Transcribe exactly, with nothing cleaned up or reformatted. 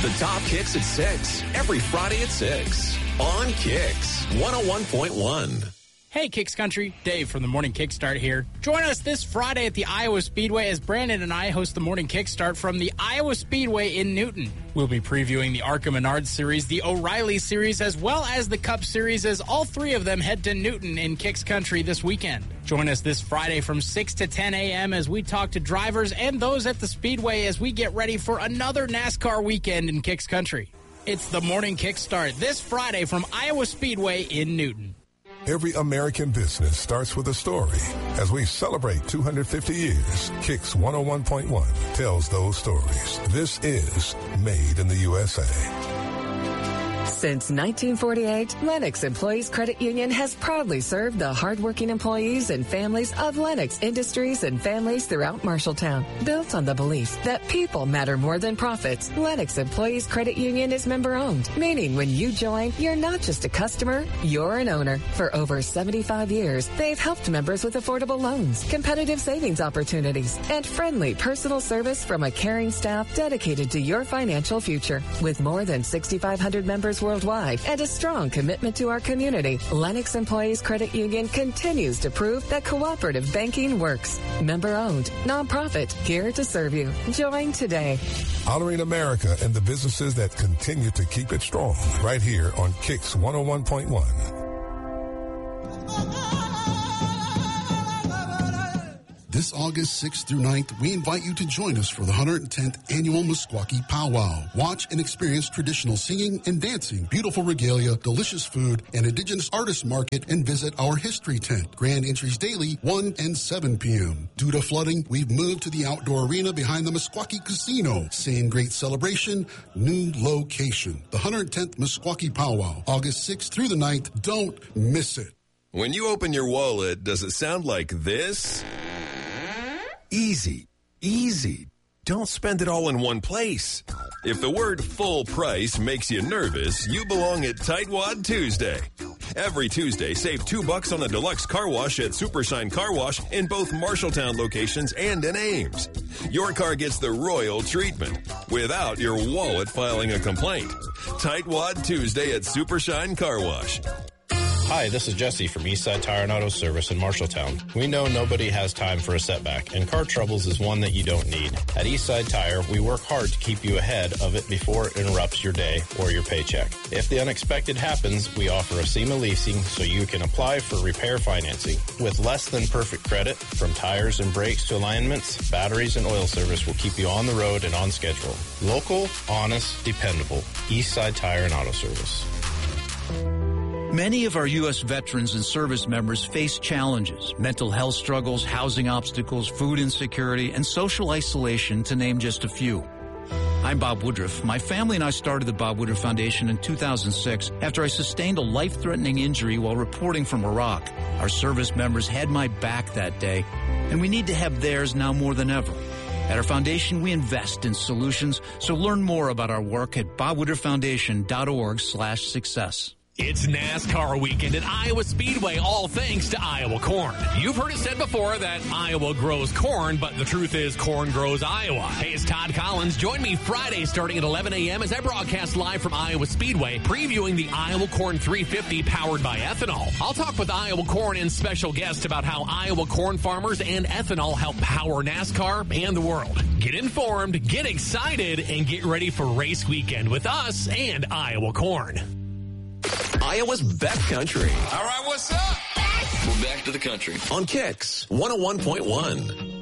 The top kicks at six, every Friday at six on Kicks one oh one point one. Hey, Kicks Country, Dave from the Morning Kickstart here. Join us this Friday at the Iowa Speedway as Brandon and I host the Morning Kickstart from the Iowa Speedway in Newton. We'll be previewing the ARCA Menard Series, the O'Reilly Series, as well as the Cup Series, as all three of them head to Newton in Kicks Country this weekend. Join us this Friday from six to ten a.m. as we talk to drivers and those at the Speedway as we get ready for another NASCAR weekend in Kicks Country. It's the Morning Kickstart this Friday from Iowa Speedway in Newton. Every American business starts with a story. As we celebrate two hundred fifty years, Kicks one oh one point one tells those stories. This is Made in the U S A. Since nineteen forty-eight, Lennox Employees Credit Union has proudly served the hardworking employees and families of Lennox Industries and families throughout Marshalltown. Built on the belief that people matter more than profits, Lennox Employees Credit Union is member-owned, meaning when you join, you're not just a customer, you're an owner. For over seventy-five years, they've helped members with affordable loans, competitive savings opportunities, and friendly personal service from a caring staff dedicated to your financial future. With more than sixty-five hundred members worldwide and a strong commitment to our community, Lennox Employees Credit Union continues to prove that cooperative banking works. Member-owned, nonprofit, here to serve you. Join today. Honoring America and the businesses that continue to keep it strong. Right here on Kicks one oh one point one. This August sixth through ninth, we invite you to join us for the one hundred tenth Annual Meskwaki Powwow. Watch and experience traditional singing and dancing, beautiful regalia, delicious food, and indigenous artist market, and visit our history tent. Grand entries daily, one and seven p.m. Due to flooding, we've moved to the outdoor arena behind the Meskwaki Casino. Same great celebration, new location. The one hundred tenth Meskwaki Powwow, August sixth through the ninth. Don't miss it. When you open your wallet, does it sound like this? Easy, easy. Don't spend it all in one place. If the word full price makes you nervous, you belong at Tightwad Tuesday. Every Tuesday, save two bucks on a deluxe car wash at Supershine Car Wash in both Marshalltown locations and in Ames. Your car gets the royal treatment without your wallet filing a complaint. Tightwad Tuesday at Supershine Car Wash. Hi, this is Jesse from Eastside Tire and Auto Service in Marshalltown. We know nobody has time for a setback, and car troubles is one that you don't need. At Eastside Tire, we work hard to keep you ahead of it before it interrupts your day or your paycheck. If the unexpected happens, we offer a SEMA leasing so you can apply for repair financing. With less than perfect credit, from tires and brakes to alignments, batteries and oil service will keep you on the road and on schedule. Local, honest, dependable. Eastside Tire and Auto Service. Many of our U S veterans and service members face challenges, mental health struggles, housing obstacles, food insecurity, and social isolation, to name just a few. I'm Bob Woodruff. My family and I started the Bob Woodruff Foundation in two thousand six after I sustained a life-threatening injury while reporting from Iraq. Our service members had my back that day, and we need to have theirs now more than ever. At our foundation, we invest in solutions, so learn more about our work at bob woodruff foundation dot org slash success. It's NASCAR weekend at Iowa Speedway, all thanks to Iowa Corn. You've heard it said before that Iowa grows corn, but the truth is corn grows Iowa. Hey, it's Todd Collins. Join me Friday starting at eleven a.m. as I broadcast live from Iowa Speedway, previewing the Iowa Corn three fifty powered by ethanol. I'll talk with Iowa Corn and special guests about how Iowa corn farmers and ethanol help power NASCAR and the world. Get informed, get excited, and get ready for race weekend with us and Iowa Corn. Iowa's best country. All right, what's up? We're back to the country. On Kicks one oh one point one.